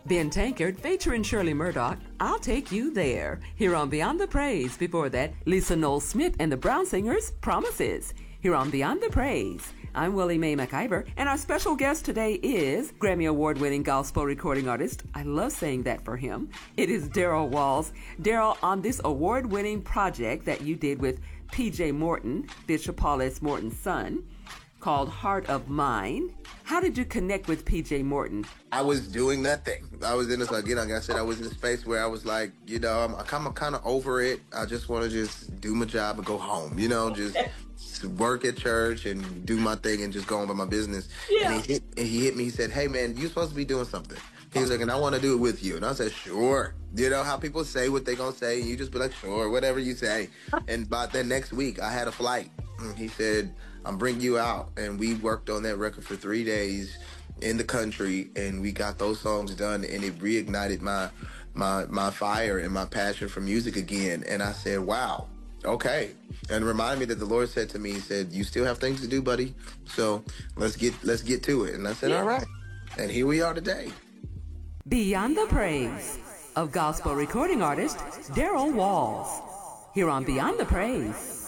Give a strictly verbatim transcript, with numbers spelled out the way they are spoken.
Ben Tankard featuring Shirley Murdoch, I'll Take You There. Here on Beyond the Praise. Before that, Lisa Noel Smith and the Brown Singers, Promises. Here on Beyond the Praise. I'm Willie Mae McIver, and our special guest today is Grammy Award-winning gospel recording artist. I love saying that for him. It is Darrell Walls. Darrell, on this award-winning project that you did with P J Morton, Bishop Paul S. Morton's son, called Heart of Mine. How did you connect with P J Morton? I was doing nothing. I was in this, again, like I said, I was in a space where I was like, you know, I'm kind of kind of over it. I just want to just do my job and go home, you know, just work at church and do my thing and just go on about my business. Yeah. And he hit, and he hit me, he said, hey, man, you're supposed to be doing something. He was like, and I want to do it with you. And I said, sure. You know how people say what they going to say, and you just be like, sure, whatever you say. And about that next week, I had a flight. And he said, I'm bringing you out. And we worked on that record for three days in the country, and we got those songs done, and it reignited my my my fire and my passion for music again. And I said, wow, okay. And remind me that the Lord said to me, he said, you still have things to do, buddy. So let's get let's get to it. And I said, all right. And here we are today. Beyond the Praise of gospel recording artist Darrell Walls. Here on Beyond the Praise.